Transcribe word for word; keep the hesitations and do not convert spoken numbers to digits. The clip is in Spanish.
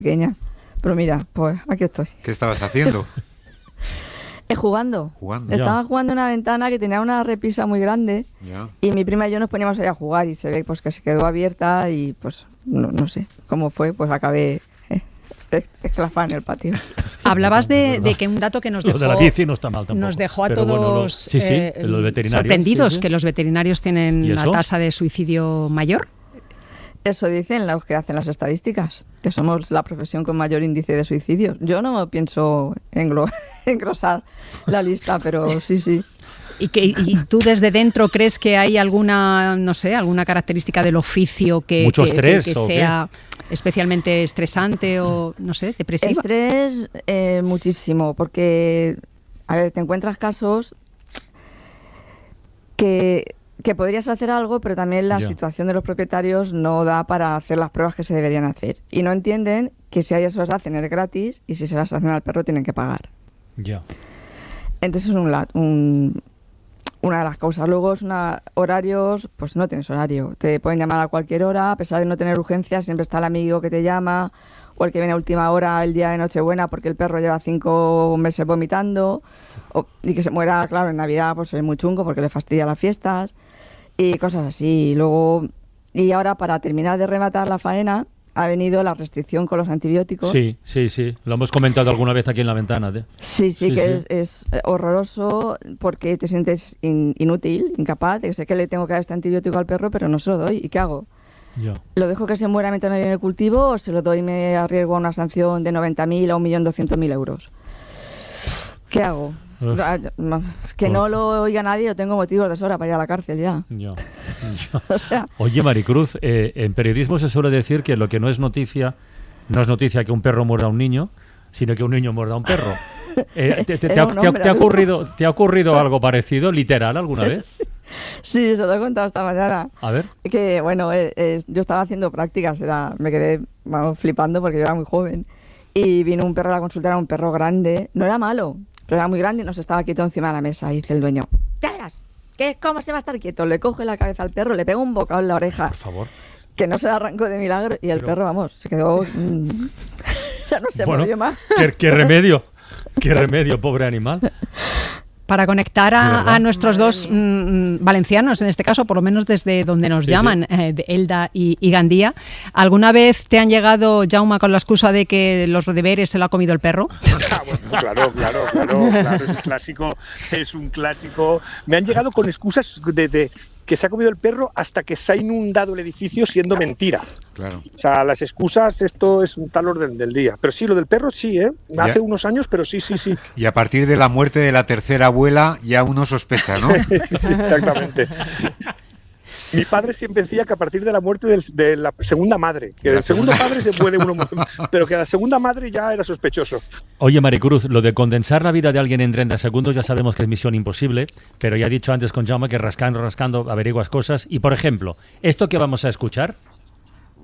pequeña. Pero mira, pues aquí estoy. ¿Qué estabas haciendo? Eh, jugando. Jugando. Estaba jugando en una ventana que tenía una repisa muy grande. Ya. Y mi prima y yo nos poníamos ahí a jugar y se ve pues que se quedó abierta y pues no, no sé cómo fue, pues acabé eh, esclafada en el patio. Hablabas de, de que un dato que nos dejó, lo de la bici no está mal tampoco, nos dejó a pero todos bueno, lo, sí, sí, eh, los veterinarios, sorprendidos, sí, sí. que los veterinarios tienen la tasa de suicidio mayor. Eso dicen los que hacen las estadísticas, que somos la profesión con mayor índice de suicidios. Yo no pienso englo- engrosar la lista, pero sí, sí. ¿Y, que, ¿Y tú desde dentro crees que hay alguna, no sé, alguna característica del oficio que, ¿Mucho que, estrés, que, que o sea qué? especialmente estresante o, no sé, depresiva? Estrés eh, muchísimo, porque, a ver, te encuentras casos que... que podrías hacer algo, pero también la ya. situación de los propietarios no da para hacer las pruebas que se deberían hacer. Y no entienden que si a ellos se las hacen es gratis y si se las hacen al perro tienen que pagar. Ya. Entonces es un, un, una de las causas. Luego es una, horarios, pues no tienes horario. Te pueden llamar a cualquier hora, a pesar de no tener urgencias, siempre está el amigo que te llama o el que viene a última hora el día de Nochebuena porque el perro lleva cinco meses vomitando o, y que se muera, claro, en Navidad pues es muy chungo porque le fastidia las fiestas. Y cosas así. Y luego, y ahora para terminar de rematar la faena, ha venido la restricción con los antibióticos. Sí, sí, sí. Lo hemos comentado alguna vez aquí en la ventana. ¿eh? Sí, sí, sí, que sí. Es, es horroroso porque te sientes in, inútil, incapaz. De sé que le tengo que dar este antibiótico al perro, pero no se lo doy. ¿Y qué hago? Ya. ¿Lo dejo que se muera mientras no hay en el cultivo o se lo doy y me arriesgo a una sanción de noventa mil a un millón doscientos mil euros? ¿Qué hago? Uf. Que Uf. no lo oiga nadie, yo tengo motivos de sobra para ir a la cárcel ya. Ya. Ya. O sea, Oye, Maricruz, eh, en periodismo se suele decir que lo que no es noticia, no es noticia que un perro muerda a un niño, sino que un niño muerda a un perro. Eh, te, te, te, ha, te, ha, te, ha ocurrido, ¿Te ha ocurrido algo parecido, literal, alguna vez? Sí, se lo he contado esta mañana. A ver. Que, bueno, eh, eh, yo estaba haciendo prácticas, era, me quedé vamos, flipando porque yo era muy joven. Y vino un perro a la consulta, era un perro grande, no era malo, pero era muy grande y nos estaba quieto encima de la mesa. Y dice el dueño, ya verás, ¿qué, ¿cómo se va a estar quieto? Le coge la cabeza al perro, le pega un bocado en la oreja. Por favor. Que no se la arrancó de milagro y el Pero... perro, vamos, se quedó... Mmm, ya no se bueno, movió más. ¿qué, qué remedio? ¿Qué remedio, pobre animal? Para conectar a, a nuestros dos mmm, valencianos, en este caso, por lo menos desde donde nos sí, llaman, sí. Eh, de Elda y, y Gandía, ¿alguna vez te han llegado, Jaume, con la excusa de que los deberes se lo ha comido el perro? Ah, bueno, claro, claro, claro, claro, es un clásico, es un clásico. Me han llegado con excusas de, de que se ha comido el perro hasta que se ha inundado el edificio siendo mentira. Claro. O sea, las excusas, esto es un tal orden del día. Pero sí, lo del perro sí, ¿eh? Hace ya. unos años, pero sí, sí, sí. Y a partir de la muerte de la tercera abuela ya uno sospecha, ¿no? Sí, exactamente. Mi padre siempre decía que a partir de la muerte del, de la segunda madre, que del segundo padre se puede uno, pero que a la segunda madre ya era sospechoso. Oye, Maricruz, lo de condensar la vida de alguien en treinta segundos ya sabemos que es misión imposible, pero ya he dicho antes con Jaume que rascando, rascando averiguas cosas. Y, por ejemplo, esto que vamos a escuchar...